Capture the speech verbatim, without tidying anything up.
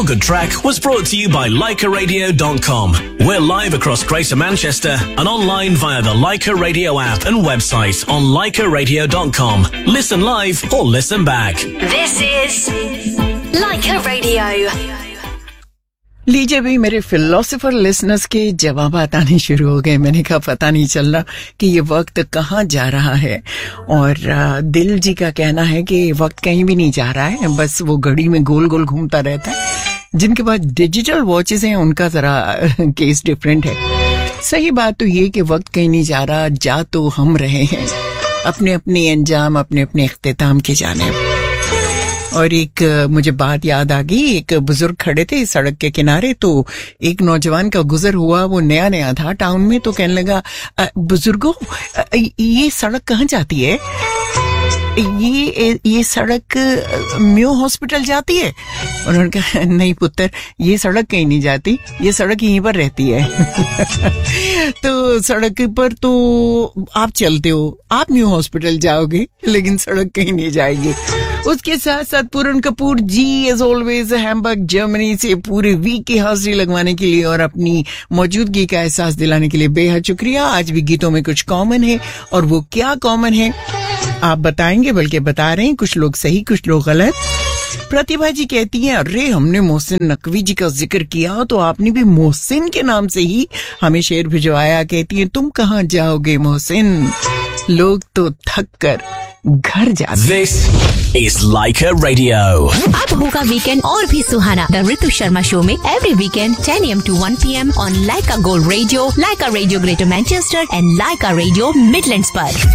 Good Track was brought to you by Leica Radio dot com. We're live across Greater Manchester and online via the Leica Radio app and website on Leica Radio dot com. Listen live or listen back. This is Leica Radio. लीजिए भी मेरे philosopher listeners के जवाब आने शुरू हो गए। मैंने कहा पता नहीं चल रहा कि ये वक्त कहाँ जा रहा है, और दिल जी का कहना है कि वक्त कहीं भी नहीं जा रहा है, बस वो घड़ी में गोल गोल घूमता रहता है। जिनके पास डिजिटल वॉचेस हैं उनका जरा केस डिफरेंट है। सही बात तो ये कि वक्त कहीं नहीं जा रहा, जा तो हम रहे हैं अपने अपने अंजाम अपने अपने इख्तिताम की जानिब। और एक मुझे बात याद आ गई, एक बुजुर्ग खड़े थे सड़क के किनारे, तो एक नौजवान का गुजर हुआ, वो नया नया था टाउन में, तो कहने लगा, बुजुर्गों ये सड़क कहाँ जाती है? ये ये सड़क म्यो हॉस्पिटल जाती है? उन्होंने कहा नहीं पुत्र, ये सड़क कहीं नहीं जाती, ये सड़क यहीं पर रहती है। तो सड़क पर तो आप चलते हो, आप म्यो हॉस्पिटल जाओगे, लेकिन सड़क कहीं नहीं जाएगी। उसके साथ साथ पूरन कपूर जी एज ऑलवेज हैम्बर्ग जर्मनी से पूरे वीक की हाजिरी लगवाने के लिए और अपनी मौजूदगी का एहसास दिलाने के लिए बेहद शुक्रिया। आज भी गीतों में कुछ कॉमन है, और वो क्या कॉमन है आप बताएंगे, बल्कि बता रहे हैं, कुछ लोग सही कुछ लोग गलत। प्रतिभा जी कहती हैं, अरे हमने मोहसिन नकवी जी का जिक्र किया तो आपने भी मोहसिन के नाम से ही हमें शेर भिजवाया। कहती हैं, तुम कहाँ जाओगे मोहसिन, लोग तो थक कर घर जाते। This is Leica Radio. अब होगा वीकेंड और भी सुहाना द ऋतु शर्मा शो में every weekend ten A M to one P M on Leica Gold Radio, Leica Radio Greater Manchester and Leica Radio Midlands पर।